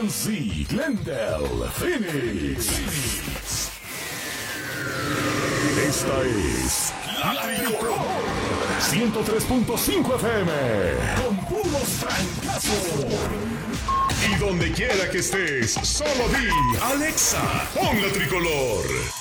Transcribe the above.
Z, Glendale, Phoenix. Esta es La Tricolor 103.5 FM con puros trancazos. Y donde quiera que estés, solo di Alexa, pon La Tricolor.